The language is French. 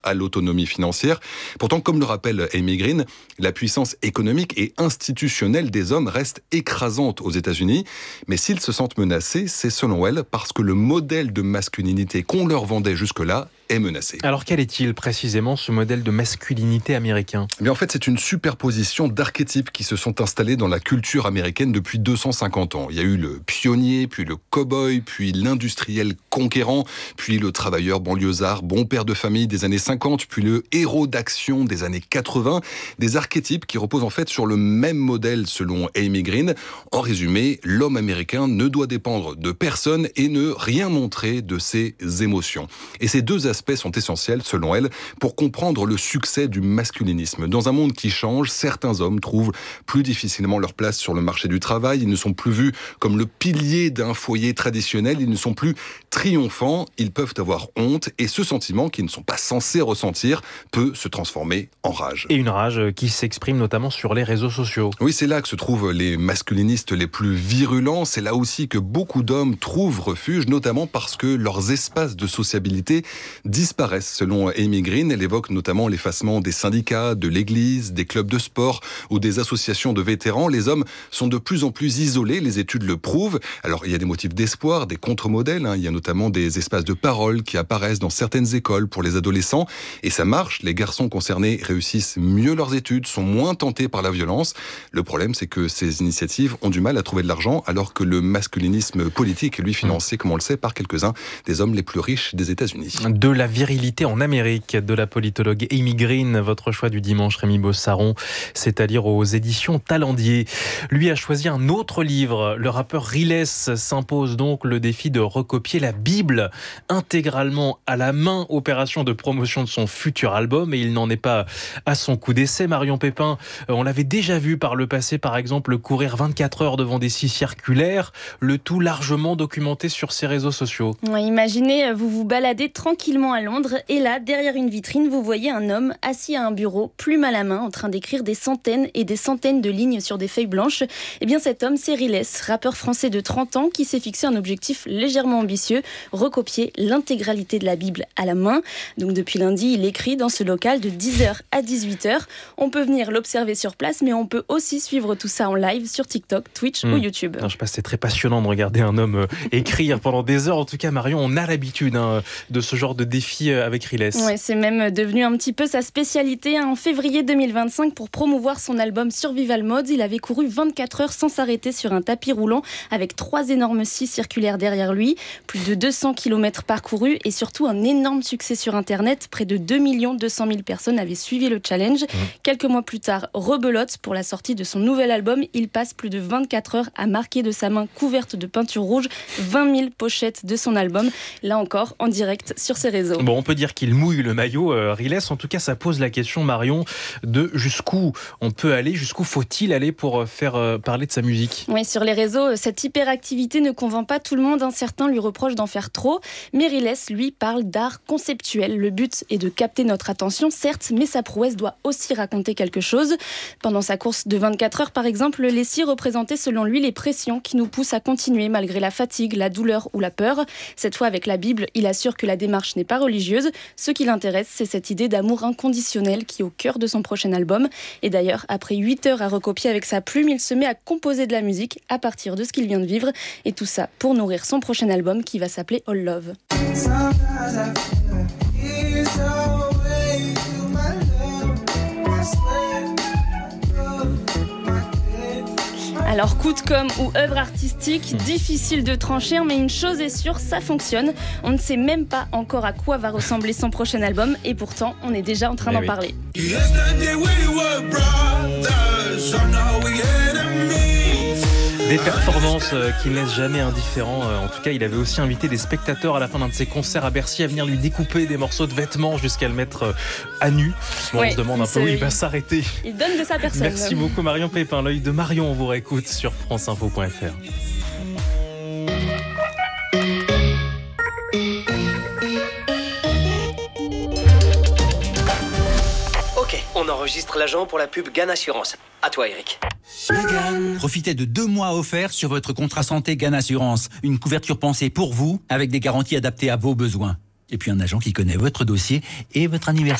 à l'autonomie financière. Pourtant, comme le rappelle Amy Green, la puissance économique et institutionnelle des hommes reste écrasante aux États-Unis. Mais s'ils se sentent menacés, c'est selon elle parce que le modèle de masculinité qu'on leur vendait jusque-là est menacé. Alors quel est-il précisément ce modèle de masculinité américain ? Mais en fait, c'est une superposition d'archétypes qui se sont installés dans la culture américaine depuis 250 ans. Il y a eu le pionnier, puis le cow-boy, puis l'industriel conquérant, puis le travailleur banlieusard, bon père de famille des années 50, puis le héros d'action des années 80. Des archétypes qui reposent en fait sur le même modèle selon Amy Green. En résumé, l'homme américain ne doit dépendre de personne et ne rien montrer de ses émotions. Et ces deux aspects sont essentiels, selon elle, pour comprendre le succès du masculinisme. Dans un monde qui change, certains hommes trouvent plus difficilement leur place sur le marché du travail. Ils ne sont plus vus comme le pilier d'un foyer traditionnel. Ils ne sont plus triomphants. Ils peuvent avoir honte. Et ce sentiment qu'ils ne sont pas censés ressentir peut se transformer en rage. Et une rage qui s'exprime notamment sur les réseaux sociaux. Oui, c'est là que se trouvent les masculinistes les plus virulents. C'est là aussi que beaucoup d'hommes trouvent refuge, notamment parce que leurs espaces de sociabilité disparaissent. Selon Amy Green, elle évoque notamment l'effacement des syndicats, de l'église, des clubs de sport ou des associations de vétérans. Les hommes sont de plus en plus isolés, les études le prouvent. Alors il y a des motifs d'espoir, des contre-modèles, il y a notamment des espaces de parole qui apparaissent dans certaines écoles pour les adolescents. Et ça marche, les garçons concernés réussissent mieux leurs études, sont moins tentés par la violence. Le problème, c'est que ces initiatives ont du mal à trouver de l'argent, alors que le masculinisme politique est lui financé, comme on le sait, par quelques-uns des hommes les plus riches des États-Unis. De la virilité en Amérique, de la politologue Amy Green, votre choix du dimanche, Rémi Bossaron, c'est à lire aux éditions Talendier. Lui a choisi un autre livre. Le rappeur Riles s'impose donc le défi de recopier la Bible intégralement à la main, opération de promotion de son futur album, et il n'en est pas à son coup d'essai. Marion Pépin, on l'avait déjà vu par le passé, par exemple, courir 24 heures devant des scies circulaires, le tout largement documenté sur ses réseaux sociaux. Ouais, imaginez, vous vous baladez tranquillement à Londres et là, derrière une vitrine, vous voyez un homme assis à un bureau, plume à la main, en train d'écrire des centaines et des centaines de lignes sur des feuilles blanches. Eh bien cet homme, c'est Riles, rappeur français de 30 ans qui s'est fixé un objectif légèrement ambitieux, recopier l'intégralité de la Bible à la main. Donc depuis lundi, il écrit dans ce local de 10h à 18h. On peut venir l'observer sur place, mais on peut aussi suivre tout ça en live sur TikTok, Twitch ou YouTube. Non, je pense que c'est très passionnant de regarder un homme écrire pendant des heures. En tout cas, Marion, on a l'habitude de ce genre de défi avec Riles. Ouais, c'est même devenu un petit peu sa spécialité. En février 2025, pour promouvoir son album Survival Mode, il avait couru 24 heures sans s'arrêter sur un tapis roulant avec 3 énormes scies circulaires derrière lui, plus de 200 km parcourus et surtout un énorme succès sur Internet. Près de 2 200 000 personnes avaient suivi le challenge. Quelques mois plus tard, rebelote pour la sortie de son nouvel album. Il passe plus de 24 heures à marquer de sa main couverte de peinture rouge 20 000 pochettes de son album. Là encore, en direct sur ses réseaux. Bon, on peut dire qu'il mouille le maillot, Riles. En tout cas, ça pose la question, Marion, de jusqu'où on peut aller, jusqu'où faut-il aller pour faire parler de sa musique. Oui, sur les réseaux, cette hyperactivité ne convainc pas tout le monde. Certains lui reprochent d'en faire trop. Mais Riles, lui, parle d'art conceptuel. Le but est de capter notre attention, certes, mais sa prouesse doit aussi raconter quelque chose. Pendant sa course de 24 heures, par exemple, les scies représentaient selon lui les pressions qui nous poussent à continuer malgré la fatigue, la douleur ou la peur. Cette fois, avec la Bible, il assure que la démarche n'est pas religieuse. Ce qui l'intéresse, c'est cette idée d'amour inconditionnel qui est au cœur de son prochain album. Et d'ailleurs, après 8 heures à recopier avec sa plume, il se met à composer de la musique à partir de ce qu'il vient de vivre. Et tout ça pour nourrir son prochain album qui va s'appeler All Love. Alors, coup de com' ou œuvre artistique, difficile de trancher, mais une chose est sûre, ça fonctionne. On ne sait même pas encore à quoi va ressembler son prochain album, et pourtant, on est déjà en train d'en parler. Des performances qui ne laissent jamais indifférent. En tout cas, il avait aussi invité des spectateurs à la fin d'un de ses concerts à Bercy à venir lui découper des morceaux de vêtements jusqu'à le mettre à nu. Bon, on se demande un peu où il va s'arrêter. Il donne de sa personne. Merci beaucoup Marion Pépin. L'œil de Marion, on vous réécoute sur franceinfo.fr. Ok, on enregistre l'agent pour la pub GAN Assurance. À toi Eric. Profitez de 2 mois offerts sur votre contrat santé GAN Assurance. Une couverture pensée pour vous, avec des garanties adaptées à vos besoins. Et puis un agent qui connaît votre dossier et votre anniversaire.